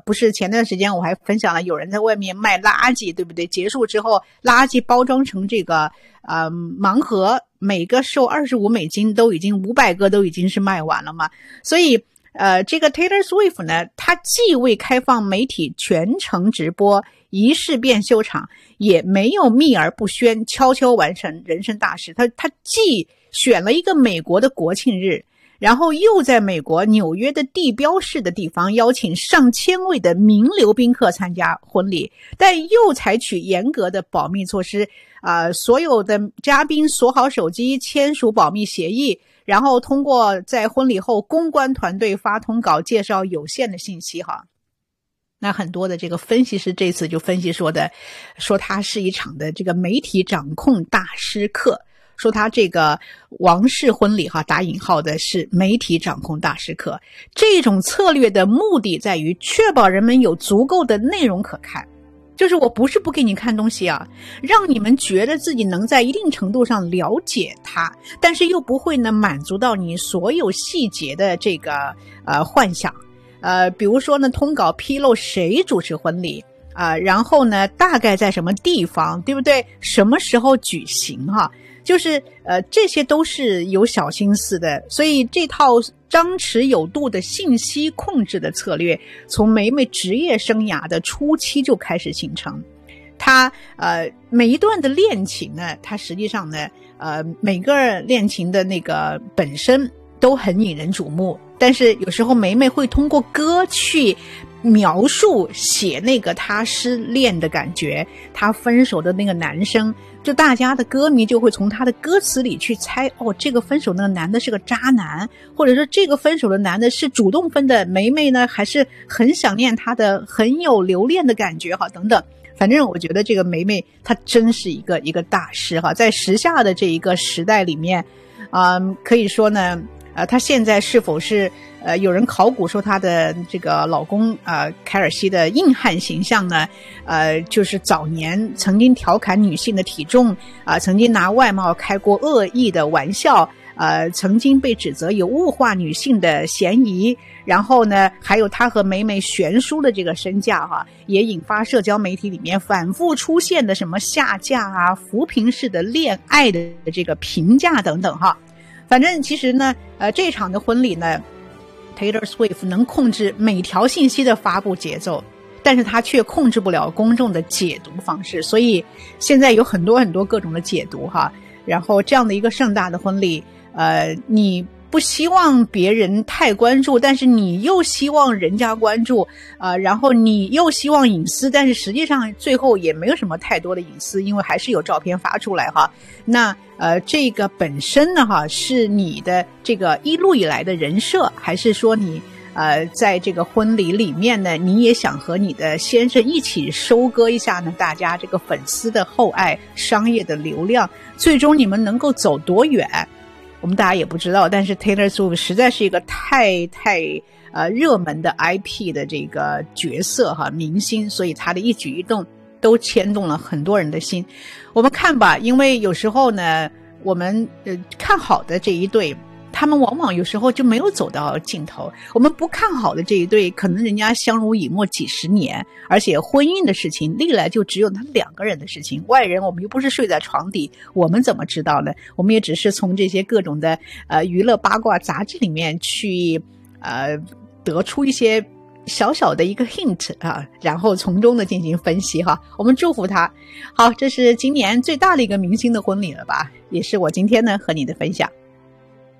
不是前段时间我还分享了有人在外面卖垃圾，对不对？结束之后垃圾包装成这个盲盒，每个售$25，都已经500个都已经是卖完了嘛。所以这个 Taylor Swift 呢，他既未开放媒体全程直播仪式变秀场，也没有秘而不宣悄悄完成人生大事。他既选了一个美国的国庆日，然后又在美国纽约的地标式的地方邀请上千位的名流宾客参加婚礼，但又采取严格的保密措施，所有的嘉宾锁好手机，签署保密协议，然后通过在婚礼后公关团队发通稿介绍有限的信息哈。那很多的这个分析师这次就分析说它是一场的这个媒体掌控大师课，说他这个王室婚礼哈打引号的是媒体掌控大师课。这种策略的目的在于确保人们有足够的内容可看，就是我不是不给你看东西啊，让你们觉得自己能在一定程度上了解它，但是又不会呢满足到你所有细节的这个幻想。比如说呢，通稿披露谁主持婚礼然后呢大概在什么地方，对不对？什么时候举行哈？就是这些都是有小心思的。所以这套张弛有度的信息控制的策略从梅梅职业生涯的初期就开始形成。他每一段的恋情呢，他实际上呢每个恋情的那个本身都很引人瞩目，但是有时候梅梅会通过歌去描述写那个他失恋的感觉，他分手的那个男生，就大家的歌迷就会从他的歌词里去猜，这个分手那个男的是个渣男，或者说这个分手的男的是主动分的，梅梅呢还是很想念他的，很有留恋的感觉哈，等等。反正我觉得这个梅梅她真是一个大师哈，在时下的这一个时代里面可以说呢她现在是否是有人考古说她的这个老公凯尔西的硬汉形象呢就是早年曾经调侃女性的体重曾经拿外貌开过恶意的玩笑曾经被指责有物化女性的嫌疑，然后呢还有她和梅梅悬殊的这个身价也引发社交媒体里面反复出现的什么下架扶贫式的恋爱的这个评价等等反正其实呢这场的婚礼呢 Taylor Swift 能控制每条信息的发布节奏，但是他却控制不了公众的解读方式，所以现在有很多各种的解读然后这样的一个盛大的婚礼你不希望别人太关注，但是你又希望人家关注然后你又希望隐私，但是实际上最后也没有什么太多的隐私，因为还是有照片发出来那这个本身呢是你的这个一路以来的人设，还是说你在这个婚礼里面呢你也想和你的先生一起收割一下呢大家这个粉丝的厚爱，商业的流量，最终你们能够走多远我们大家也不知道。但是 Taylor Swift 实在是一个太热门的 IP 的这个角色明星，所以他的一举一动都牵动了很多人的心。我们看吧，因为有时候呢我们看好的这一对他们往往有时候就没有走到尽头，我们不看好的这一对可能人家相濡以沫几十年，而且婚姻的事情历来就只有他两个人的事情，外人我们又不是睡在床底，我们怎么知道呢？我们也只是从这些各种的娱乐八卦杂志里面去得出一些小小的一个 hint 然后从中的进行分析我们祝福他。好，这是今年最大的一个明星的婚礼了吧，也是我今天呢和你的分享。